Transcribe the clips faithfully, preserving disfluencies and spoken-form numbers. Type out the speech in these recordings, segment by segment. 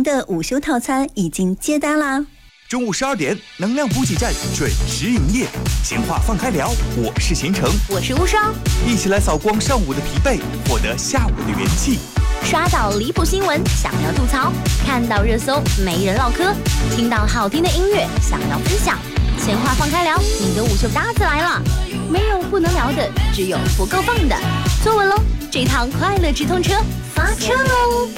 的午休套餐已经接单啦！ 中午十二点，能量补给站准时营业，闲话放开聊，我是贤成， 我是乌双， 一起来扫光上午的疲惫，获得下午的元气。 刷到离谱新闻，想要吐槽；看到热搜，没人唠嗑；听到好听的音乐，想要分享。闲话放开聊，你的午休搭子来了，没有不能聊的，只有不够放的。坐稳喽，这趟快乐直通车发车喽！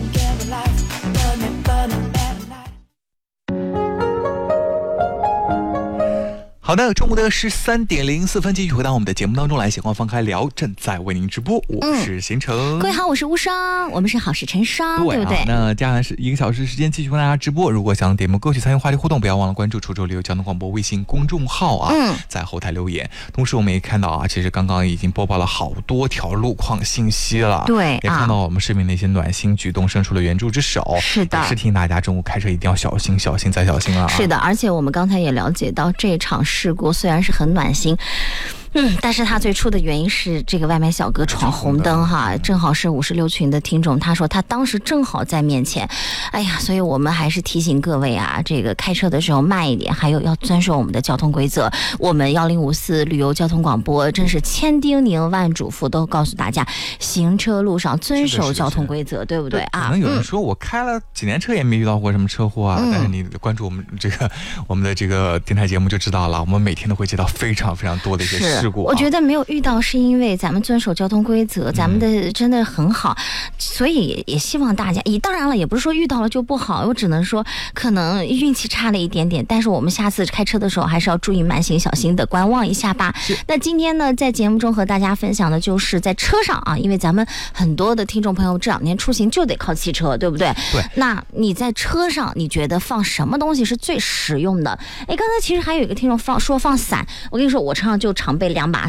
好的，中午的十三点零四分，继续回到我们的节目当中来，闲话放开聊，正在为您直播，我是贤成、嗯。 各位好，我是乌双，我们是好事成双，对, 对不对？ 那接下来是一个小时时间，继续跟大家直播。如果想点播歌曲参与话题互动，不要忘了关注滁州旅游交通广播微信公众号啊，嗯、在后台留言。同时，我们也看到啊，其实刚刚已经播报了好多条路况信息了， 对， 也看到我们市民的一些暖心举动，伸出了援助之手。 是的， 也是提醒大家中午开车一定要小心，小心再小心啊！ 是的，而且我们刚才也了解到，这场事故虽然是很暖心，嗯，但是他最初的原因是这个外卖小哥闯红灯哈，正好是五十六群的听众，他说他当时正好在面前，哎呀，所以我们还是提醒各位啊，这个开车的时候慢一点，还有要遵守我们的交通规则。我们幺零五四旅游交通广播真是千叮咛万嘱咐，都告诉大家，行车路上遵守交通规则，对不对啊？ 可能有人说、嗯、我开了几年车也没遇到过什么车祸啊，嗯、但是你关注我们这个我们的这个电台节目就知道了，我们每天都会接到非常非常多的一些事故、啊。 我觉得没有遇到是因为咱们遵守交通规则，咱们的真的很好，嗯、所以也希望大家，也当然了，也不是说遇到了就不好，我只能说可能运气差了一点点，但是我们下次开车的时候还是要注意慢行，小心的观望一下吧。那今天呢，在节目中和大家分享的就是在车上啊，因为咱们很多的听众朋友这两年出行就得靠汽车，对不对？ 对。 那你在车上，你觉得放什么东西是最实用的？哎，刚才其实还有一个听众放说放伞，我跟你说，我车上就常备两把